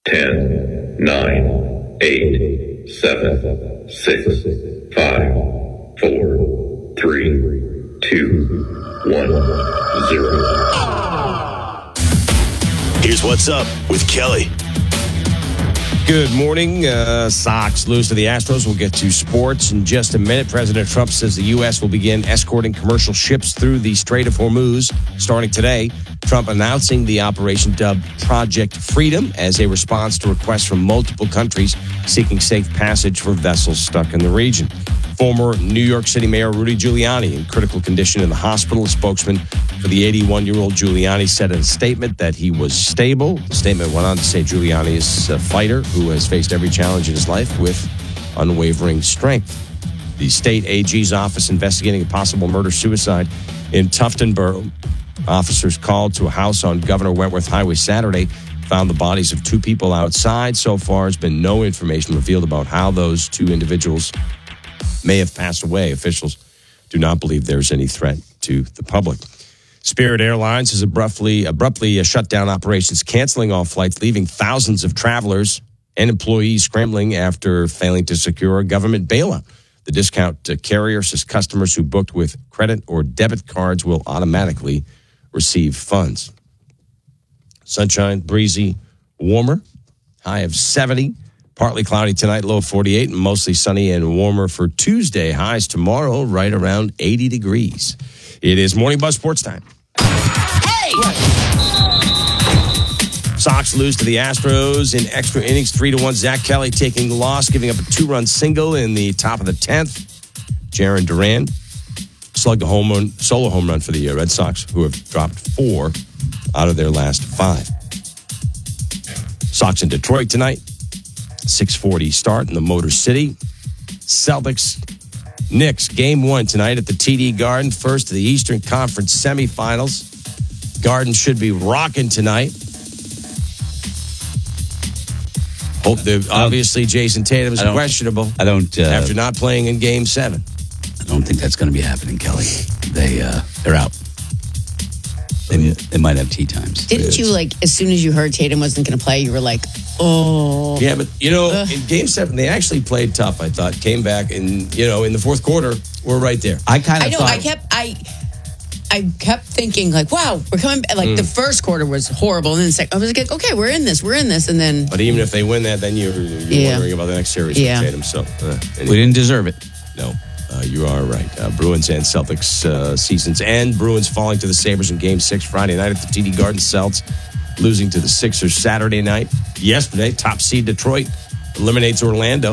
10, 9, 8, 7, 6, 5, 4, 3, 2, 1, 0. Here's what's up with Kelly. Good morning. Sox lose to the Astros. We'll get to sports in just a minute. President Trump says the U.S. will begin escorting commercial ships through the Strait of Hormuz starting today. Trump announcing the operation dubbed Project Freedom as a response to requests from multiple countries seeking safe passage for vessels stuck in the region. Former New York City Mayor Rudy Giuliani in critical condition in the hospital. A spokesman for the 81-year-old Giuliani said in a statement that he was stable. The statement went on to say Giuliani is a fighter who has faced every challenge in his life with unwavering strength. The state AG's office investigating a possible murder-suicide in Tuftonboro. Officers called to a house on Governor Wentworth Highway Saturday, found the bodies of two people outside. So far, there's been no information revealed about how those two individuals may have passed away. Officials do not believe there's any threat to the public. Spirit Airlines has abruptly shut down operations, canceling all flights, leaving thousands of travelers and employees scrambling after failing to secure a government bailout. The discount carrier says customers who booked with credit or debit cards will automatically receive funds. Sunshine, breezy, warmer, high of 70. Partly cloudy tonight, low of 48, and mostly sunny and warmer for Tuesday. Highs tomorrow, right around 80 degrees. It is Morning Buzz Sports Time. Hey! Sox lose to the Astros in extra innings, 3-1. Zach Kelly taking the loss, giving up a 2-run single in the top of the 10th. Jarren Duran slugged a solo home run for the Red Sox, who have dropped 4 out of their last 5. Sox in Detroit tonight. 6:40 start in the Motor City. Celtics, Knicks, game 1 tonight at the TD Garden. First of the Eastern Conference semifinals. Garden should be rocking tonight. Obviously, Jason Tatum is questionable. After not playing in game 7. I don't think that's going to be happening, Kelly. They're out. They might have tea times. Didn't you, as soon as you heard Tatum wasn't going to play, you were like, oh. Yeah, but, in Game 7, they actually played tough, I thought. Came back, and, in the fourth quarter, we're right there. I kept thinking, wow, we're coming back. The first quarter was horrible, and then the second, I was like, okay, we're in this, and then. But even if they win that, then you're wondering about the next series with Tatum. So, we didn't deserve it. No. You are right. Bruins and Celtics seasons end. Bruins falling to the Sabres in Game 6 Friday night at the TD Garden. Celts losing to the Sixers Saturday night. Yesterday, top seed Detroit eliminates Orlando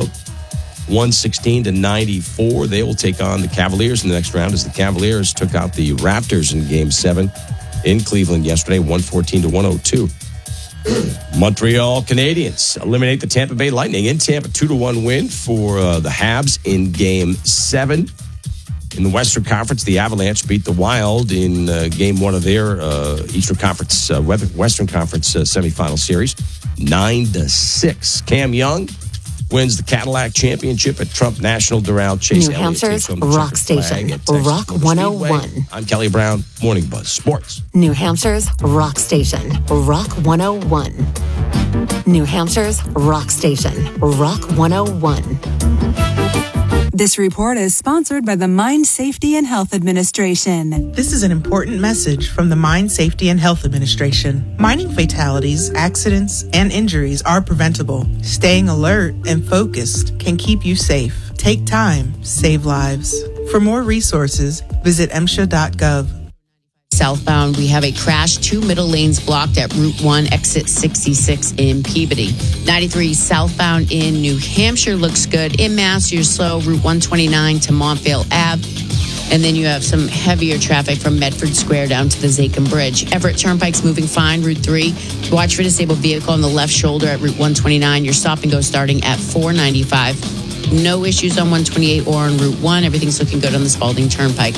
116-94. They will take on the Cavaliers in the next round as the Cavaliers took out the Raptors in Game 7 in Cleveland yesterday, 114-102. Montreal Canadiens eliminate the Tampa Bay Lightning in Tampa, 2-1 win for the Habs in Game 7. In the Western Conference, the Avalanche beat the Wild in Game 1 of their Eastern Conference, Western Conference semifinal series, 9-6. Cam Young wins the Cadillac Championship at Trump National Doral Chase. New Hampshire's Rock Station, Rock 101. I'm Kelly Brown, Morning Buzz Sports. New Hampshire's Rock Station, Rock 101. New Hampshire's Rock Station, Rock 101. This report is sponsored by the Mine Safety and Health Administration. This is an important message from the Mine Safety and Health Administration. Mining fatalities, accidents, and injuries are preventable. Staying alert and focused can keep you safe. Take time, save lives. For more resources, visit MSHA.gov. Southbound, we have a crash, 2 middle lanes blocked at Route 1, exit 66 in Peabody. 93 southbound in New Hampshire looks good. In Mass, you're slow, Route 129 to Montvale Ave. And then you have some heavier traffic from Medford Square down to the Zachem Bridge. Everett Turnpike's moving fine, Route 3. Watch for disabled vehicle on the left shoulder at Route 129. Your stop and go starting at 495. No issues on 128 or on Route 1. Everything's looking good on the Spalding Turnpike.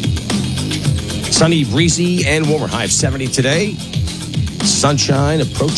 Sunny, breezy, and warmer. High of 70 today. Sunshine approaching.